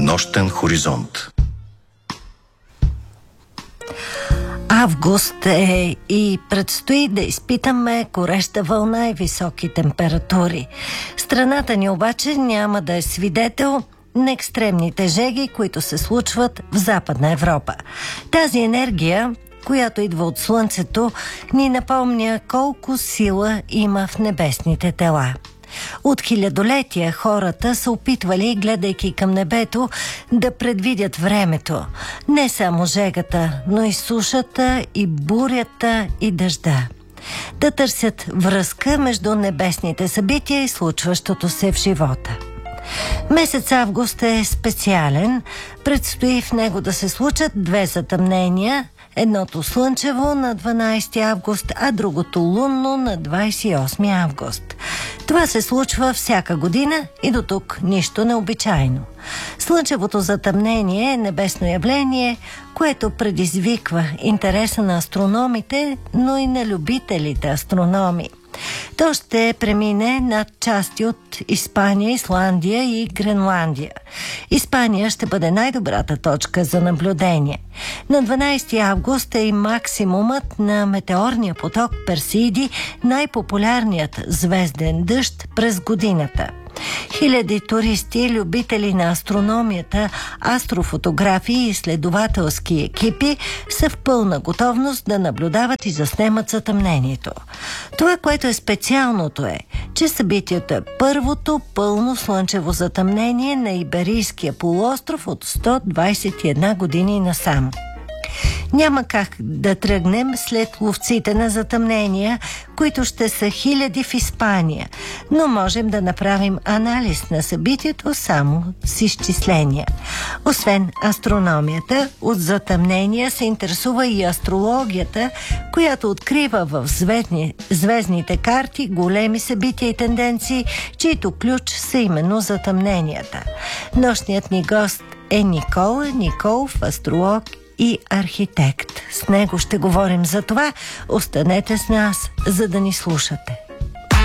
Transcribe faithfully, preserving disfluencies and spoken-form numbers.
Нощен хоризонт. Август е и предстои да изпитаме гореща вълна и високи температури. Страната ни обаче няма да е свидетел на екстремните жеги, които се случват в Западна Европа. Тази енергия, която идва от Слънцето, ни напомня колко сила има в небесните тела. От хилядолетия хората са опитвали, гледайки към небето, да предвидят времето. Не само жегата, но и сушата, и бурята, и дъжда. Да търсят връзка между небесните събития и случващото се в живота. Месец август е специален. Предстои в него да се случат две затъмнения. Едното слънчево на дванадесети август, а другото лунно на двадесет и осми август. Това се случва всяка година и до тук нищо необичайно. Слънчевото затъмнение е небесно явление, което предизвиква интереса на астрономите, но и на любителите астрономи. То ще премине над части от Испания, Исландия и Гренландия. Испания ще бъде най-добрата точка за наблюдение. На дванадесети август е и максимумът на метеорния поток Персиди, най-популярният звезден дъжд през годината. Хиляди туристи, любители на астрономията, астрофотографии и изследователски екипи са в пълна готовност да наблюдават и заснемат затъмнението. Това, което е специалното е, че събитието е първото пълно слънчево затъмнение на Иберийския полуостров от сто двадесет и една години насам. Няма как да тръгнем след ловците на затъмнения, които ще са хиляди в Испания, но можем да направим анализ на събитието само с изчисления. Освен астрономията, от затъмнения се интересува и астрологията, която открива в звездни, звездните карти големи събития и тенденции, чието ключ са именно затъмненията. Нощният ни гост е Никола Николов, астролог и архитект. С него ще говорим за това. Останете с нас, за да ни слушате.